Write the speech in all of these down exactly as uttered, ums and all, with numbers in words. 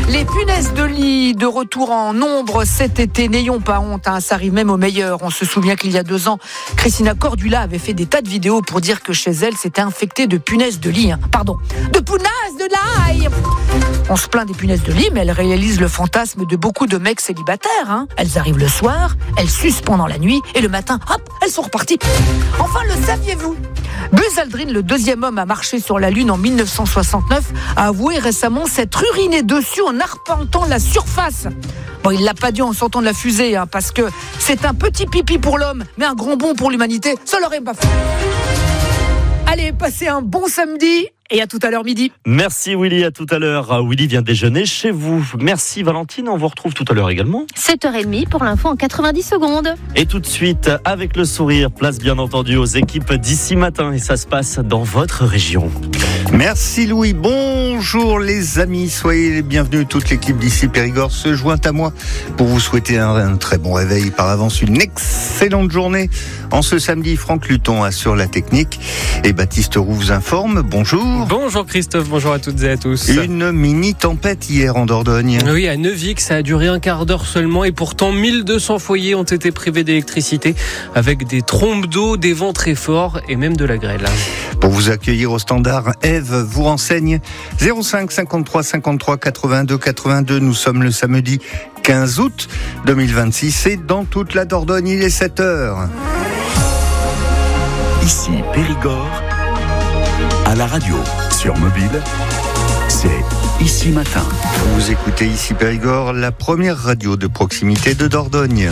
Les punaises de lit de retour en nombre cet été, n'ayons pas honte, hein, ça arrive même au meilleur. On se souvient qu'il y a deux ans, Christina Cordula avait fait des tas de vidéos pour dire que chez elle, c'était infecté de punaises de lit. Hein. Pardon, de punaises de l'ail. On se plaint des punaises de lit, mais elles réalisent le fantasme de beaucoup de mecs célibataires. Hein. Elles arrivent le soir, elles sucent pendant la nuit, et le matin, hop, elles sont reparties. Enfin, le saviez-vous ? Buzz Aldrin, le deuxième homme à marcher sur la Lune en dix-neuf cent soixante-neuf, a avoué récemment s'être uriné dessus en arpentant la surface. Bon, il l'a pas dit en sortant de la fusée, hein, parce que c'est un petit pipi pour l'homme, mais un grand bond pour l'humanité, ça l'aurait pas fait. Allez, passez un bon samedi et à tout à l'heure midi. Merci Willy, à tout à l'heure. Willy vient déjeuner chez vous. Merci Valentine, on vous retrouve tout à l'heure également. sept heures trente pour l'info en quatre-vingt-dix secondes. Et tout de suite, avec le sourire, place bien entendu aux équipes d'ici matin. Et ça se passe dans votre région. Merci Louis, bonjour les amis, soyez les bienvenus, toute l'équipe d'ici Périgord se joint à moi pour vous souhaiter un, un très bon réveil, par avance une excellente journée. En ce samedi, Franck Luton assure la technique et Baptiste Roux vous informe, bonjour. Bonjour Christophe, bonjour à toutes et à tous. Une mini-tempête hier en Dordogne. Oui, à Neuvic, ça a duré un quart d'heure seulement et pourtant mille deux cents foyers ont été privés d'électricité avec des trombes d'eau, des vents très forts et même de la grêle. Pour vous accueillir au standard, Ève vous renseigne zéro cinq cinquante-trois cinquante-trois quatre-vingt-deux quatre-vingt-deux. Nous sommes le samedi quinze août deux mille vingt-six et dans toute la Dordogne, il est sept heures. Ici Périgord, à la radio, sur mobile, c'est Ici Matin. Vous écoutez Ici Périgord, la première radio de proximité de Dordogne.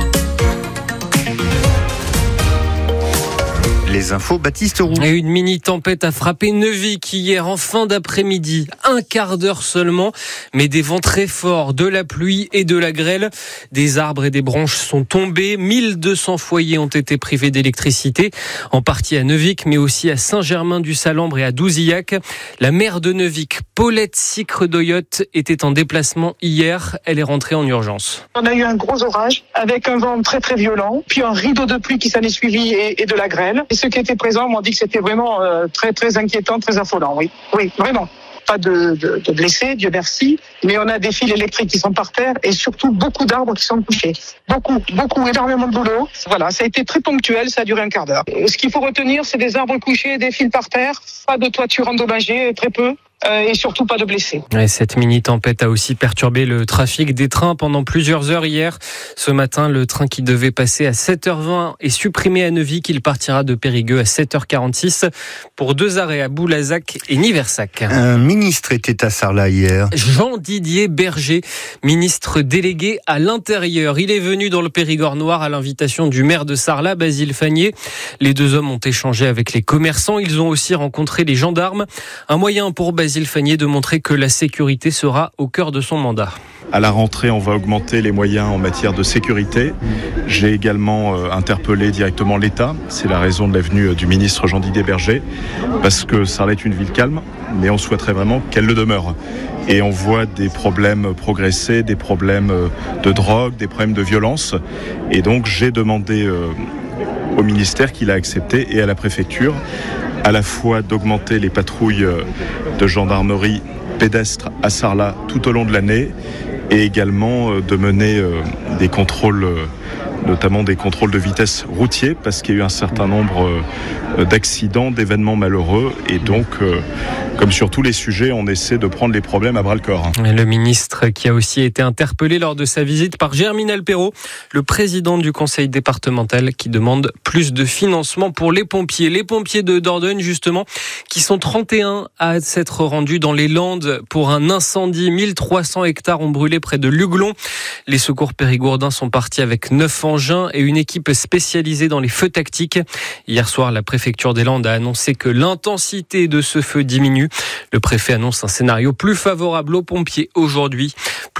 Les infos, Baptiste Roux. Et une mini-tempête a frappé Neuvic hier en fin d'après-midi. Un quart d'heure seulement, mais des vents très forts, de la pluie et de la grêle. Des arbres et des branches sont tombés. mille deux cents foyers ont été privés d'électricité, en partie à Neuvic, mais aussi à Saint-Germain-du-Salambre et à Douzillac. La maire de Neuvic, Paulette Sicre-Doyotte, était en déplacement hier. Elle est rentrée en urgence. On a eu un gros orage avec un vent très très violent, puis un rideau de pluie qui s'en est suivi et, et de la grêle. Et ceux qui étaient présents m'ont dit que c'était vraiment euh, très très inquiétant, très affolant. Oui, oui, vraiment. Pas de, de, de blessés, Dieu merci, mais on a des fils électriques qui sont par terre et surtout beaucoup d'arbres qui sont touchés. Beaucoup, beaucoup, énormément de boulot. Voilà, ça a été très ponctuel, ça a duré un quart d'heure. Ce qu'il faut retenir, c'est des arbres couchés, des fils par terre, pas de toiture endommagée, très peu. Euh, et surtout pas de blessés. Et cette mini-tempête a aussi perturbé le trafic des trains pendant plusieurs heures hier. Ce matin, le train qui devait passer à sept heures vingt est supprimé à Neuvic. Il partira de Périgueux à sept heures quarante-six pour deux arrêts à Boulazac et Niversac. Un ministre était à Sarlat hier. Jean-Didier Berger, ministre délégué à l'Intérieur. Il est venu dans le Périgord noir à l'invitation du maire de Sarlat, Basile Fagnier. Les deux hommes ont échangé avec les commerçants. Ils ont aussi rencontré les gendarmes. Un moyen pour Basile Fagnier de montrer que la sécurité sera au cœur de son mandat. À la rentrée, on va augmenter les moyens en matière de sécurité. J'ai également euh, interpellé directement l'État. C'est la raison de la venue du ministre Jean-Didier Berger, parce que Sarlat est une ville calme, mais on souhaiterait vraiment qu'elle le demeure. Et on voit des problèmes progresser, des problèmes de drogue, des problèmes de violence. Et donc j'ai demandé euh, au ministère, qu'il a accepté, et à la préfecture, à la fois d'augmenter les patrouilles de gendarmerie pédestre à Sarlat tout au long de l'année et également de mener des contrôles, notamment des contrôles de vitesse routiers, parce qu'il y a eu un certain nombre d'accidents, d'événements malheureux, et donc comme sur tous les sujets, on essaie de prendre les problèmes à bras-le-corps. Le ministre qui a aussi été interpellé lors de sa visite par Germinal Alpero, le président du conseil départemental, qui demande plus de financement pour les pompiers. Les pompiers de Dordogne, justement, qui sont trente et un à s'être rendus dans les Landes pour un incendie. mille trois cents hectares ont brûlé près de Luglon. Les secours périgourdins sont partis avec neuf engins et une équipe spécialisée dans les feux tactiques. Hier soir, la préfecture des Landes a annoncé que l'intensité de ce feu diminue. Le préfet annonce un scénario plus favorable aux pompiers aujourd'hui. Plus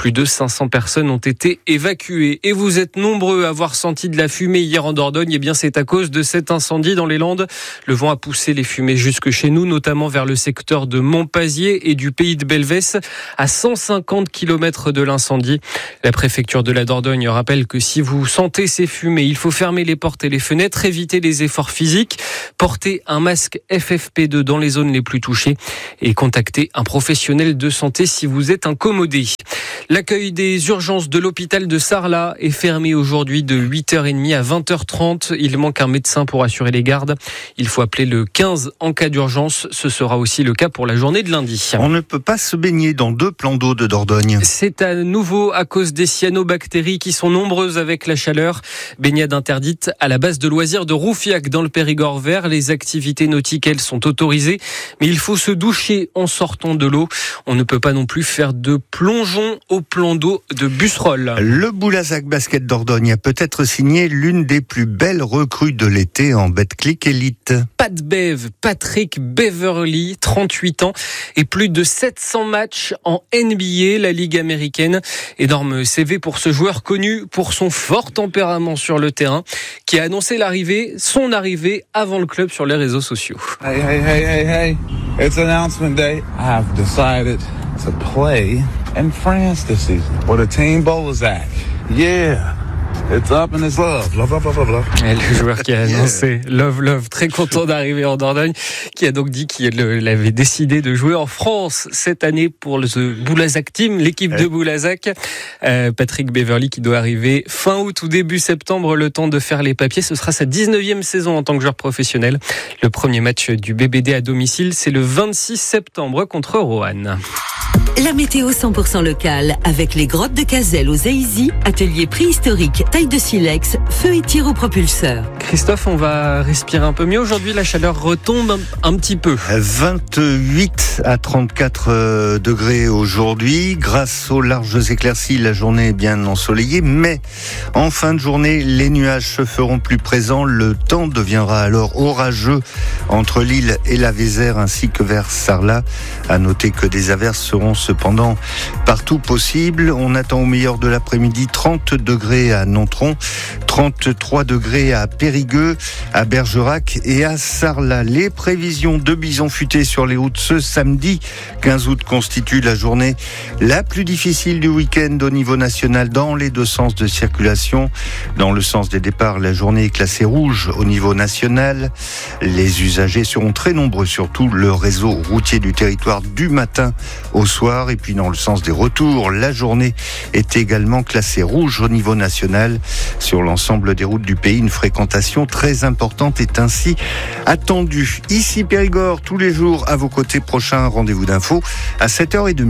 Plus de cinq cents personnes ont été évacuées. Et vous êtes nombreux à avoir senti de la fumée hier en Dordogne. Eh bien, c'est à cause de cet incendie dans les Landes. Le vent a poussé les fumées jusque chez nous, notamment vers le secteur de Montpazier et du pays de Belvès, à cent cinquante kilomètres de l'incendie. La préfecture de la Dordogne rappelle que si vous sentez ces fumées, il faut fermer les portes et les fenêtres, éviter les efforts physiques, porter un masque F F P deux dans les zones les plus touchées et contacter un professionnel de santé si vous êtes incommodé. L'accueil des urgences de l'hôpital de Sarlat est fermé aujourd'hui de huit heures trente à vingt heures trente. Il manque un médecin pour assurer les gardes. Il faut appeler le quinze en cas d'urgence. Ce sera aussi le cas pour la journée de lundi. On ne peut pas se baigner dans deux plans d'eau de Dordogne. C'est à nouveau à cause des cyanobactéries qui sont nombreuses avec la chaleur. Baignade interdite à la base de loisirs de Roufiac dans le Périgord vert. Les activités nautiques, elles, sont autorisées. Mais il faut se doucher en sortant de l'eau. On ne peut pas non plus faire de plongeon au plan d'eau de Busserolles. Le Boulazac Basket Dordogne a peut-être signé l'une des plus belles recrues de l'été en Betclic Elite. Pat Bev, Patrick Beverly, trente-huit ans et plus de sept cents matchs en N B A, la Ligue américaine. Énorme C V pour ce joueur connu pour son fort tempérament sur le terrain, qui a annoncé l'arrivée, son arrivée avant le club sur les réseaux sociaux. Hey, hey, hey, hey, hey. It's announcement day. I have decided to play in France this season for the team Boulazac. Yeah. It's up and it's love. Love, love, love, love, love. Et le joueur qui a annoncé Love, Love, très content d'arriver en Dordogne, qui a donc dit qu'il avait décidé de jouer en France cette année pour le Boulazac Team, l'équipe de Boulazac. Euh, Patrick Beverly qui doit arriver fin août ou début septembre, le temps de faire les papiers. Ce sera sa dix-neuvième saison en tant que joueur professionnel. Le premier match du B B D à domicile, c'est le vingt-six septembre contre Roanne. La météo cent pour cent locale avec les grottes de Cazelles aux Aïzy, atelier préhistorique, taille de silex, feu et tir au propulseur. Christophe, on va respirer un peu mieux aujourd'hui, la chaleur retombe un, un petit peu. vingt-huit à trente-quatre degrés aujourd'hui, grâce aux larges éclaircies, la journée est bien ensoleillée, mais en fin de journée, les nuages se feront plus présents, le temps deviendra alors orageux entre l'île et la Vézère ainsi que vers Sarlat. À noter que des averses seront cependant partout possibles. On attend au meilleur de l'après-midi trente degrés à Nontron, trente-trois degrés à Périgueux, à Bergerac et à Sarlat. Les prévisions de bison futé sur les routes ce samedi quinze août constituent la journée la plus difficile du week-end au niveau national dans les deux sens de circulation. Dans le sens des départs, la journée est classée rouge au niveau national. Les usagers seront très nombreux, surtout le réseau routier du territoire du matin au soir. Et puis dans le sens des retours, la journée est également classée rouge au niveau national. Sur l'ensemble des routes du pays, une fréquentation très importante est ainsi attendue. Ici Périgord, tous les jours à vos côtés. Prochain rendez-vous d'info à sept heures trente.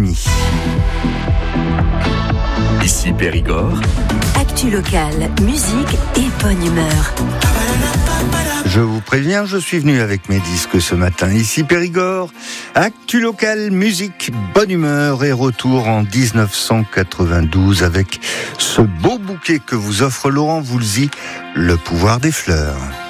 Ici Périgord. Actu locale, musique et bonne humeur. Je vous préviens, je suis venu avec mes disques ce matin. Ici Périgord, actu local, musique, bonne humeur et retour en dix-neuf cent quatre-vingt-douze avec ce beau bouquet que vous offre Laurent Voulzy, Le pouvoir des fleurs.